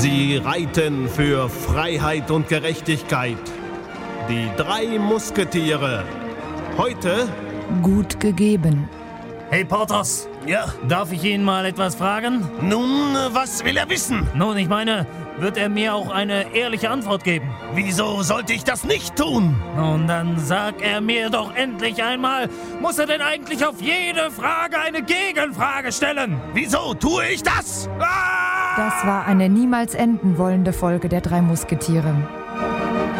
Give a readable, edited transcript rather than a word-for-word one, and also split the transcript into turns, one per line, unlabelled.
Sie reiten für Freiheit und Gerechtigkeit. Die 3 Musketiere. Heute
Gut gegeben.
Hey Porthos,
Ja,
darf ich ihn mal etwas fragen?
nun, was will er wissen?
Nun, ich meine, wird er mir auch eine ehrliche Antwort geben?
Wieso sollte ich das nicht tun?
Nun, dann sag er mir doch endlich einmal, muss er denn eigentlich auf jede Frage eine Gegenfrage stellen?
Wieso tue ich das?
Das war eine niemals enden wollende Folge der 3 Musketiere.